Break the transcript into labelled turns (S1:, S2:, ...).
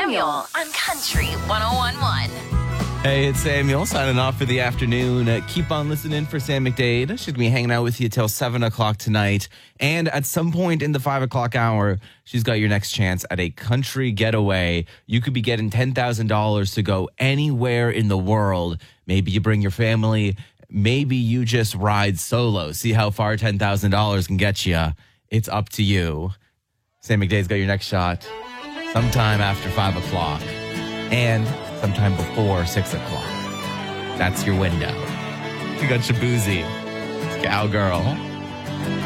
S1: Samuel on Country 101.1.
S2: Hey, it's Samuel signing off for the afternoon. Keep on listening for Sam McDade. She's going to be hanging out with you till 7 o'clock tonight. And at some point in the 5 o'clock hour, she's got your next chance at a country getaway. You could be getting $10,000 to go anywhere in the world. Maybe you bring your family. Maybe you just ride solo. See how far $10,000 can get you. It's up to you. Sam McDade's got your next shot sometime after 5 o'clock and sometime before 6 o'clock. That's your window. You got Shabuzi. It's Cowgirl.